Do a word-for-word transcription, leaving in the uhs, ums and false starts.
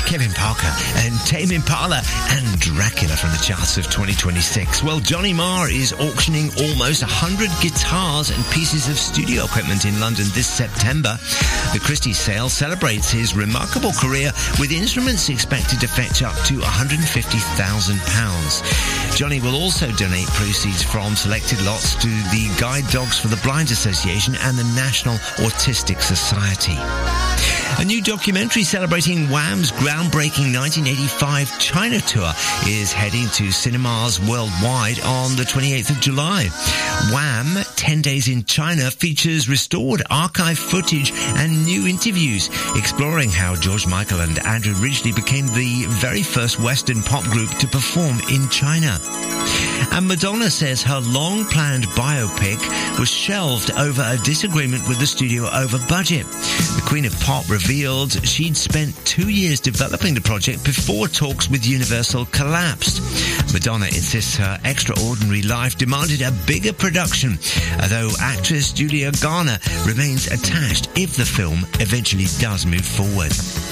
Kevin Parker and Tame Impala and Dracula from the charts of twenty twenty-six. Well, Johnny Marr is auctioning almost one hundred guitars and pieces of studio equipment in London this September. The Christie's sale celebrates his remarkable career with instruments expected to fetch up to one hundred fifty thousand pounds. Johnny will also donate proceeds from selected lots to the Guide Dogs for the Blind Association and the National Autistic Society. A new documentary celebrating Wham's groundbreaking nineteen eighty-five China tour is heading to cinemas worldwide on the twenty-eighth of July. Wham! ten days in China features restored archive footage and new interviews exploring how George Michael and Andrew Ridgeley became the very first Western pop group to perform in China. And Madonna says her long-planned biopic was shelved over a disagreement with the studio over budget. The Queen of Pop revealed she'd spent two years developing the project before talks with Universal collapsed. Madonna insists her extraordinary life demanded a bigger production, although actress Julia Garner remains attached if the film eventually does move forward.